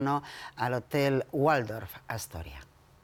al Hotel Waldorf Astoria.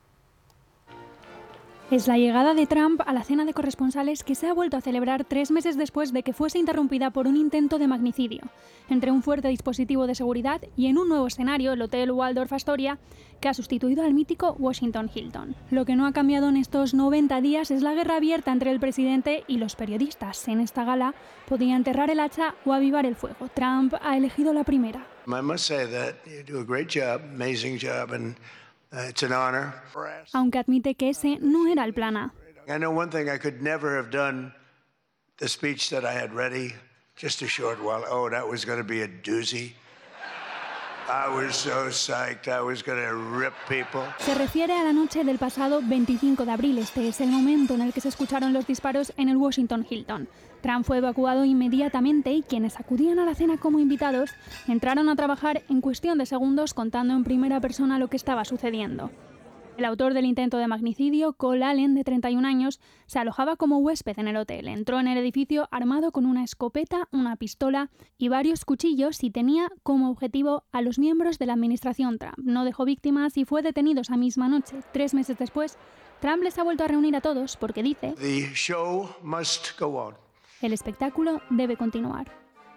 Es la llegada de Trump a la cena de corresponsales que se ha vuelto a celebrar 3 meses después de que fuese interrumpida por un intento de magnicidio, entre un fuerte dispositivo de seguridad y en un nuevo escenario, el Hotel Waldorf Astoria, que ha sustituido al mítico Washington Hilton. Lo que no ha cambiado en estos 90 días es la guerra abierta entre el presidente y los periodistas. En esta gala podía enterrar el hacha o avivar el fuego. Trump ha elegido la primera. I must say that you do a great job, amazing job, and it's an honor. Aunque admite que ese no era el plan A. I know one thing, I could never have done the speech that I had ready just a short while. Oh, that was going to be a doozy. I was so psyched, I was going to rip people. Se refiere a la noche del pasado 25 de abril. Este es el momento en el que se escucharon los disparos en el Washington Hilton. Trump fue evacuado inmediatamente y quienes acudían a la cena como invitados entraron a trabajar en cuestión de segundos contando en primera persona lo que estaba sucediendo. El autor del intento de magnicidio, Cole Allen, de 31 años, se alojaba como huésped en el hotel. Entró en el edificio armado con una escopeta, una pistola y varios cuchillos y tenía como objetivo a los miembros de la administración Trump. No dejó víctimas y fue detenido esa misma noche. 3 meses después, Trump les ha vuelto a reunir a todos porque dice: The show must go on. El espectáculo debe continuar.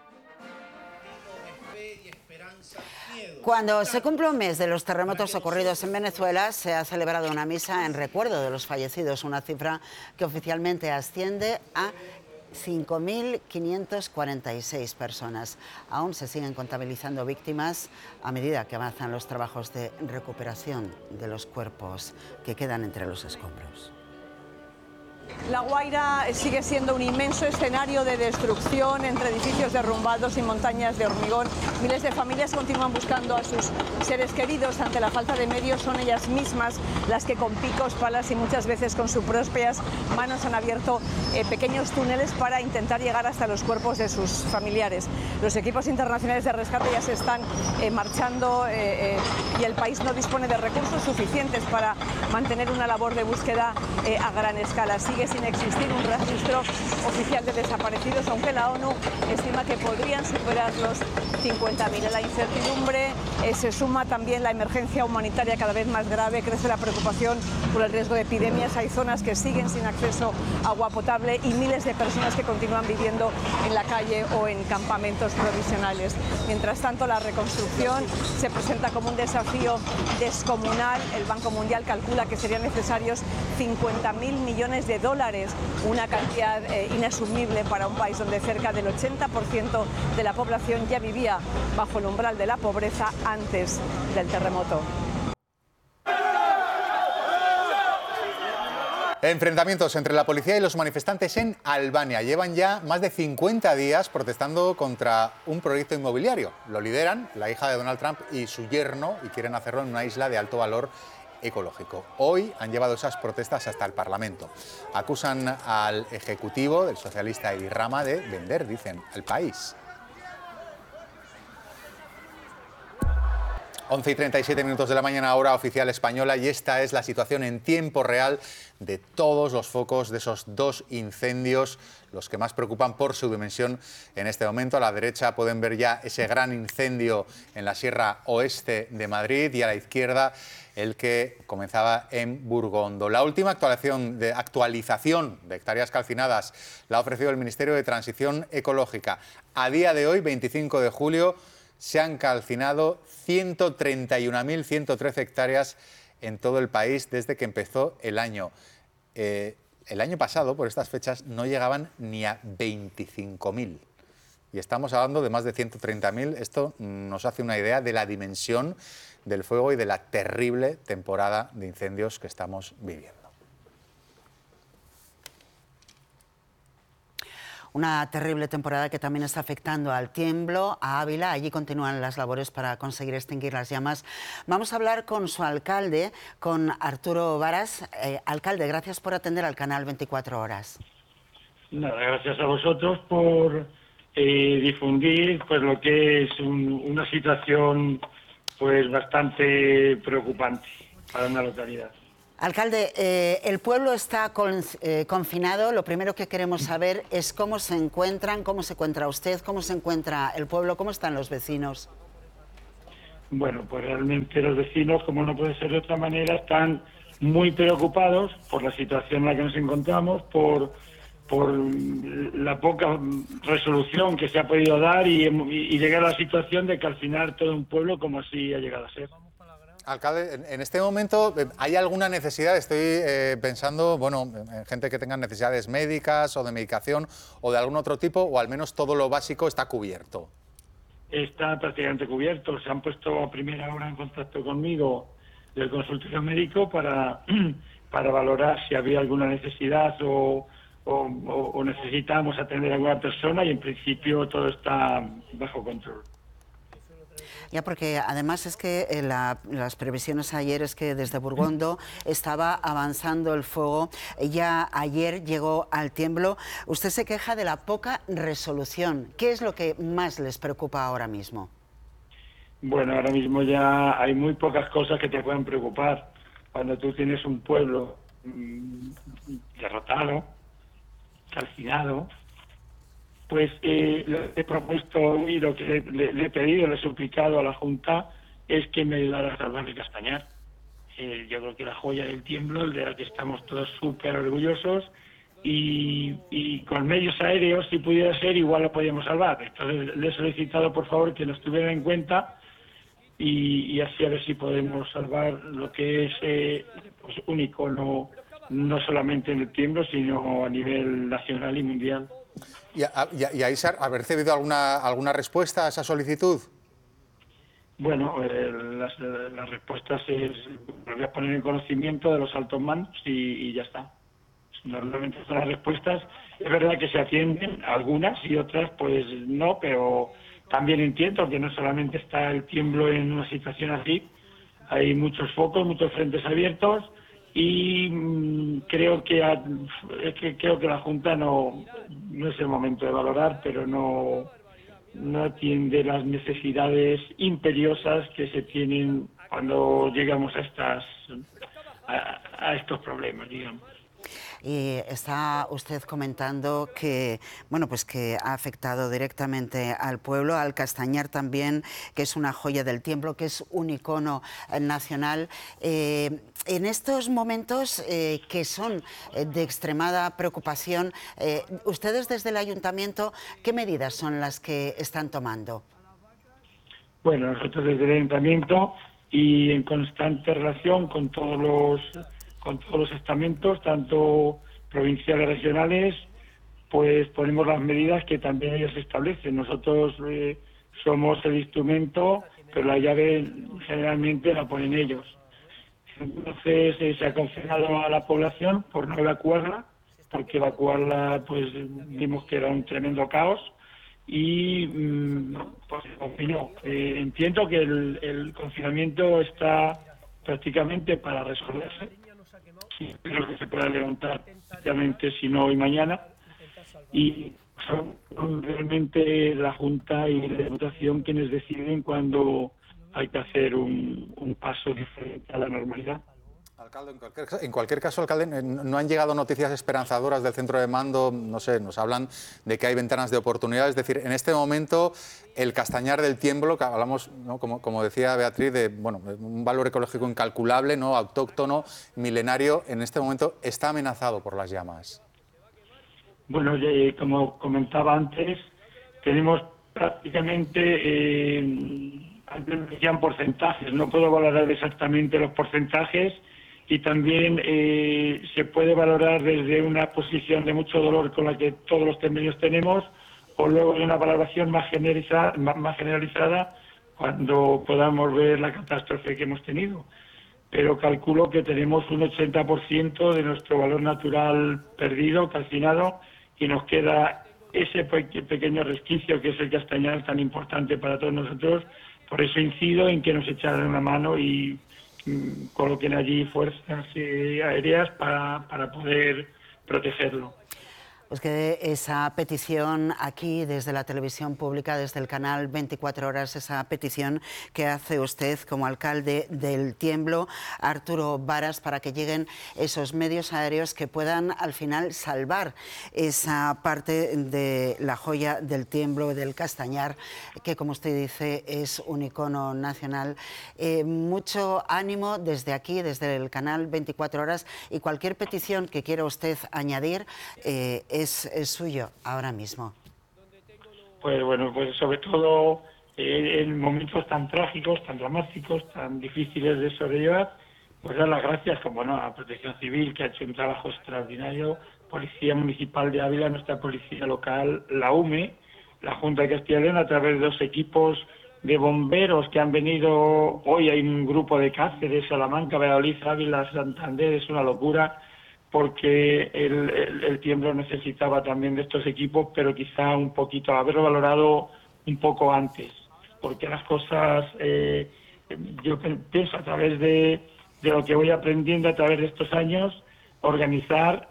Cuando se cumple un mes de los terremotos ocurridos en Venezuela, se ha celebrado una misa en recuerdo de los fallecidos, una cifra que oficialmente asciende a 5.546 personas. Aún se siguen contabilizando víctimas a medida que avanzan los trabajos de recuperación de los cuerpos que quedan entre los escombros. La Guaira sigue siendo un inmenso escenario de destrucción entre edificios derrumbados y montañas de hormigón. Miles de familias continúan buscando a sus seres queridos. Ante la falta de medios son ellas mismas las que con picos, palas y muchas veces con sus propias manos han abierto pequeños túneles para intentar llegar hasta los cuerpos de sus familiares. Los equipos internacionales de rescate ya se están marchando y el país no dispone de recursos suficientes para mantener una labor de búsqueda a gran escala. Sigue sin existir un registro oficial de desaparecidos, aunque la ONU estima que podrían superar los 50.000. A la incertidumbre se suma también la emergencia humanitaria cada vez más grave, crece la preocupación por el riesgo de epidemias, hay zonas que siguen sin acceso a agua potable y miles de personas que continúan viviendo en la calle o en campamentos provisionales. Mientras tanto, la reconstrucción se presenta como un desafío descomunal. El Banco Mundial calcula que serían necesarios 50.000 millones de dólares, una cantidad inasumible para un país donde cerca del 80% de la población ya vivía bajo el umbral de la pobreza antes del terremoto. Enfrentamientos entre la policía y los manifestantes en Albania. Llevan ya más de 50 días protestando contra un proyecto inmobiliario. Lo lideran la hija de Donald Trump y su yerno y quieren hacerlo en una isla de alto valor ecológico. Hoy han llevado esas protestas hasta el Parlamento. Acusan al ejecutivo del socialista Edi Rama de vender, dicen, al país. 11:37 de la mañana, hora oficial española, y esta es la situación en tiempo real de todos los focos de esos 2 incendios, los que más preocupan por su dimensión en este momento. A la derecha pueden ver ya ese gran incendio en la Sierra Oeste de Madrid y a la izquierda el que comenzaba en Burgondo. La última actualización de hectáreas calcinadas la ha ofrecido el Ministerio de Transición Ecológica. A día de hoy, 25 de julio, se han calcinado 131.113 hectáreas en todo el país desde que empezó el año. El año pasado, por estas fechas, no llegaban ni a 25.000. Y estamos hablando de más de 130.000. Esto nos hace una idea de la dimensión del fuego y de la terrible temporada de incendios que estamos viviendo. Una terrible temporada que también está afectando al Tiemblo, a Ávila. Allí continúan las labores para conseguir extinguir las llamas. Vamos a hablar con su alcalde, con Arturo Varas. Alcalde, gracias por atender al canal 24 Horas. Nada, gracias a vosotros por difundir pues lo que es una situación pues bastante preocupante para una localidad. Alcalde, el pueblo está confinado. Lo primero que queremos saber es cómo se encuentran, cómo se encuentra usted, cómo se encuentra el pueblo, cómo están los vecinos. bueno, pues realmente los vecinos, como no puede ser de otra manera, están muy preocupados por la situación en la que nos encontramos, por la poca resolución que se ha podido dar y llegar a la situación de que al final todo un pueblo como así ha llegado a ser. Alcalde, en este momento, ¿hay alguna necesidad? Estoy pensando, bueno, en gente que tenga necesidades médicas o de medicación o de algún otro tipo, o al menos todo lo básico está cubierto. Está prácticamente cubierto. Se han puesto a primera hora en contacto conmigo del consultorio médico para valorar si había alguna necesidad o necesitamos atender a alguna persona, y en principio todo está bajo control. Ya, porque además es que las previsiones ayer es que desde Burgondo estaba avanzando el fuego. Ya ayer llegó al Tiemblo. Usted se queja de la poca resolución. ¿Qué es lo que más les preocupa ahora mismo? Bueno, ahora mismo ya hay muy pocas cosas que te pueden preocupar. Cuando tú tienes un pueblo derrotado, calcinado, pues le he propuesto y lo que le he pedido, le he suplicado a la Junta es que me ayudara a salvar el Castañar. Yo creo que la joya del Tiemblo, el de la que estamos todos súper orgullosos, y con medios aéreos, si pudiera ser, igual lo podíamos salvar. Entonces le he solicitado, por favor, que nos tuvieran en cuenta y así a ver si podemos salvar lo que es pues un icono, no solamente en el Tiemblo, sino a nivel nacional y mundial. ¿Y ahí ha recibido alguna respuesta a esa solicitud? Bueno, las respuestas las voy a poner en conocimiento de los altos mandos y ya está. Normalmente son las respuestas. Es verdad que se atienden algunas y otras pues no, pero también entiendo que no solamente está el Tiemblo en una situación así. Hay muchos focos, muchos frentes abiertos. Y creo que la Junta no es el momento de valorar, pero no atiende las necesidades imperiosas que se tienen cuando llegamos a estos problemas, digamos. Y está usted comentando que, bueno, pues que ha afectado directamente al pueblo, al Castañar también, que es una joya del Tiemblo, que es un icono nacional. En estos momentos que son de extremada preocupación, ustedes desde el Ayuntamiento, ¿qué medidas son las que están tomando? Bueno, nosotros desde el Ayuntamiento y en constante relación con todos los estamentos, tanto provinciales, regionales, pues ponemos las medidas que también ellos establecen. Nosotros somos el instrumento, pero la llave generalmente la ponen ellos. Entonces se ha aconsejado a la población por no evacuarla, porque evacuarla pues vimos que era un tremendo caos y pues se confinó. Entiendo que el confinamiento está prácticamente para resolverse. Espero que se pueda levantar prácticamente, si no hoy, mañana. Y son realmente la Junta y la Diputación quienes deciden cuando hay que hacer un paso diferente a la normalidad. Alcalde, en cualquier caso, alcalde, no han llegado noticias esperanzadoras del centro de mando. No sé, nos hablan de que hay ventanas de oportunidad. Es decir, en este momento, el Castañar del Tiemblo, que hablamos, ¿no?, como decía Beatriz, de un valor ecológico incalculable, ¿no?, autóctono, milenario, en este momento está amenazado por las llamas. Bueno, como comentaba antes, tenemos prácticamente ya porcentajes. No puedo valorar exactamente los porcentajes. Y también se puede valorar desde una posición de mucho dolor con la que todos los tembleños tenemos, o luego de una valoración más generalizada cuando podamos ver la catástrofe que hemos tenido. Pero calculo que tenemos un 80% de nuestro valor natural perdido, calcinado, y nos queda ese pequeño resquicio que es el Castañar, tan importante para todos nosotros. Por eso incido en que nos echaran una mano y coloquen allí fuerzas aéreas para poder protegerlo. Pues que esa petición aquí desde la televisión pública, desde el canal 24 Horas, esa petición que hace usted como alcalde del Tiemblo, Arturo Varas, para que lleguen esos medios aéreos que puedan al final salvar esa parte de la joya del Tiemblo, del Castañar, que como usted dice es un icono nacional. Mucho ánimo desde aquí, desde el canal 24 Horas, y cualquier petición que quiera usted añadir es suyo ahora mismo. Pues bueno, pues sobre todo en momentos tan trágicos, tan dramáticos, tan difíciles de sobrellevar, pues dar las gracias, como no, a Protección Civil, que ha hecho un trabajo extraordinario, Policía Municipal de Ávila, nuestra policía local, la UME, la Junta de Castilla y León, a través de 2 equipos de bomberos que han venido. Hoy hay un grupo de Cáceres, Salamanca, Valladolid, Ávila, Santander. Es una locura, porque el Tiemblo necesitaba también de estos equipos, pero quizá un poquito, haberlo valorado un poco antes, porque las cosas, yo pienso a través de lo que voy aprendiendo a través de estos años, organizar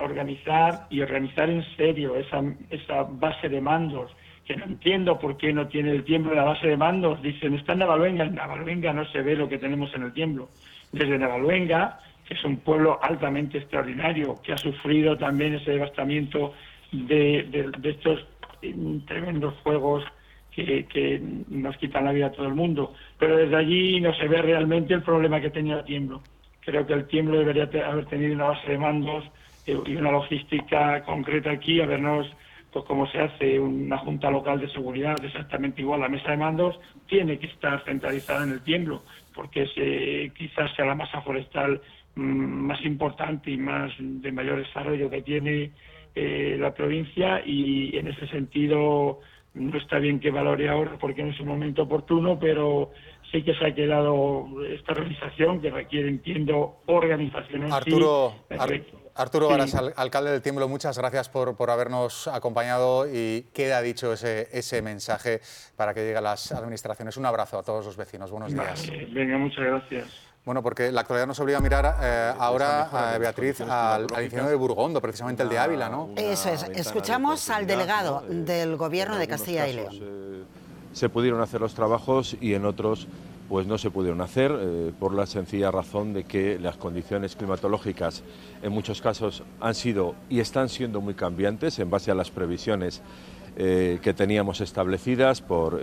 en serio esa base de mandos, que no entiendo por qué no tiene el Tiemblo la base de mandos. Dicen, está en Navaluenga no se ve lo que tenemos en el Tiemblo. Desde Navaluenga, que es un pueblo altamente extraordinario, que ha sufrido también ese devastamiento de estos tremendos fuegos que nos quitan la vida a todo el mundo. Pero desde allí no se ve realmente el problema que tenía el Tiemblo. Creo que el Tiemblo debería haber tenido una base de mandos y una logística concreta aquí, habernos, pues como se hace una junta local de seguridad, exactamente igual. La mesa de mandos tiene que estar centralizada en el Tiemblo, porque quizás sea la masa forestal más importante y más de mayor desarrollo que tiene la provincia, y en ese sentido no está bien que valore ahora porque no es un momento oportuno, pero sí que se ha quedado esta organización que requiere, entiendo, organización en Arturo sí. Varas, alcalde del Tiemblo, muchas gracias por habernos acompañado, y queda dicho ese mensaje para que llegue a las administraciones. Un abrazo a todos los vecinos. Buenos días. Venga, muchas gracias. Bueno, porque la actualidad nos obliga a mirar ahora, Beatriz, al incendio de Burgondo, precisamente el de Ávila, ¿no? Eso es. Escuchamos al delegado del Gobierno de Castilla y León. Se pudieron hacer los trabajos y en otros pues no se pudieron hacer por la sencilla razón de que las condiciones climatológicas en muchos casos han sido y están siendo muy cambiantes en base a las previsiones que teníamos establecidas por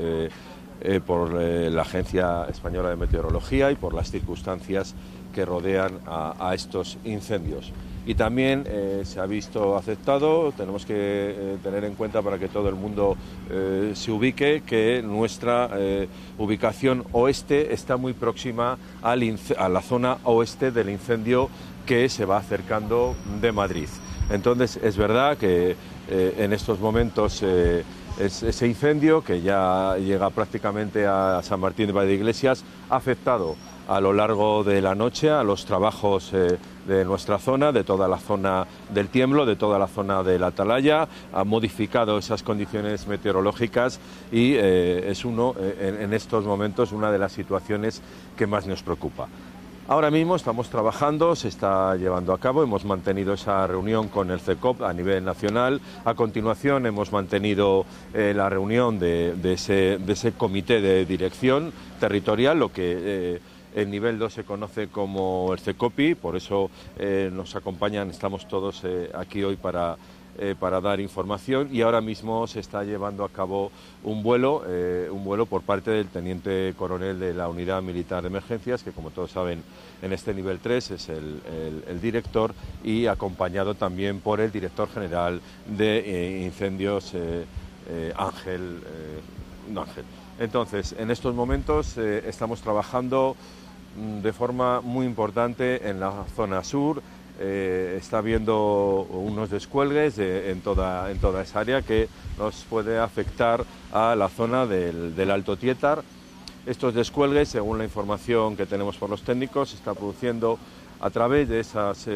la Agencia Española de Meteorología y por las circunstancias que rodean a estos incendios. Y también se ha visto afectado, tenemos que tener en cuenta, para que todo el mundo se ubique, que nuestra ubicación oeste está muy próxima a la zona oeste del incendio que se va acercando de Madrid. Entonces es verdad que en estos momentos ese incendio, que ya llega prácticamente a San Martín de Valdeiglesias, ha afectado a lo largo de la noche a los trabajos de nuestra zona, de toda la zona del Tiemblo, de toda la zona de la Atalaya, ha modificado esas condiciones meteorológicas y es en estos momentos una de las situaciones que más nos preocupa. Ahora mismo estamos trabajando, se está llevando a cabo, hemos mantenido esa reunión con el CECOP a nivel nacional. A continuación hemos mantenido la reunión de ese comité de dirección territorial, lo que el nivel 2 se conoce como el CECOPI, por eso nos acompañan, estamos todos aquí hoy para dar información, y ahora mismo se está llevando a cabo un vuelo por parte del teniente coronel de la Unidad Militar de Emergencias, que como todos saben en este nivel 3 es el director, y acompañado también por el director general de incendios, Ángel. Entonces, en estos momentos estamos trabajando de forma muy importante en la zona sur. Está habiendo unos descuelgues en toda esa área que nos puede afectar a la zona del Alto Tietar. Estos descuelgues, según la información que tenemos por los técnicos, se está produciendo a través de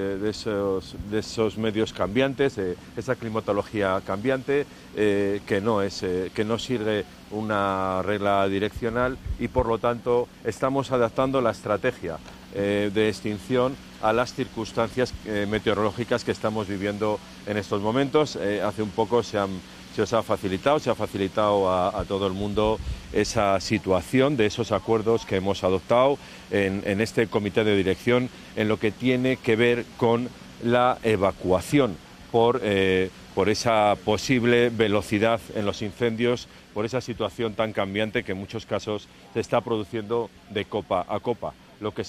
esos medios cambiantes, esa climatología cambiante, que no sirve una regla direccional, y por lo tanto estamos adaptando la estrategia de extinción a las circunstancias meteorológicas que estamos viviendo en estos momentos. Hace un poco se os ha facilitado a todo el mundo esa situación de esos acuerdos que hemos adoptado en este comité de dirección en lo que tiene que ver con la evacuación por esa posible velocidad en los incendios, por esa situación tan cambiante que en muchos casos se está produciendo de copa a copa. Lo que